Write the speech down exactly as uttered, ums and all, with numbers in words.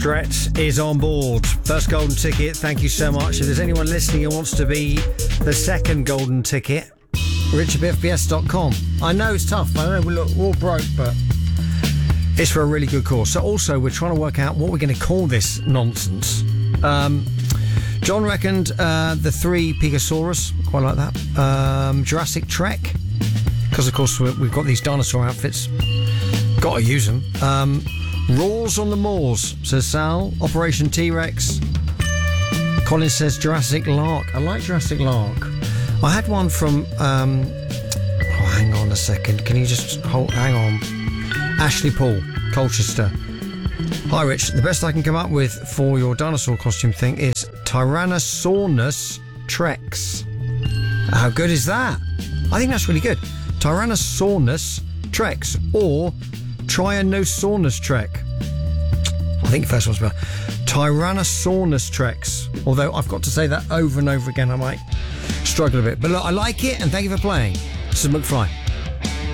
Stretch is on board. First golden ticket, thank you so much. If there's anyone listening who wants to be the second golden ticket, richard b f b s dot com. I know it's tough, I know we're all broke, but it's for a really good cause. So also, we're trying to work out what we're going to call this nonsense. Um, John reckoned uh, the three Pegasaurus, quite like that. Um, Jurassic Trek, because of course we've got these dinosaur outfits. Got to use them. Um, Roars on the Moors, says Sal. Operation T-Rex. Colin says Jurassic Lark. I like Jurassic Lark. I had one from... Um, oh, hang on a second. Can you just hold... Hang on. Ashley Paul, Colchester. Hi, Rich. The best I can come up with for your dinosaur costume thing is Tyrannosaurus Trex. How good is that? I think that's really good. Tyrannosaurus Trex or Tyrannosaurus Trek. I think the first one's better. Tyrannosaurus Trex. Although I've got to say that over and over again, I might struggle a bit. But look, I like it, and thank you for playing. This is McFly.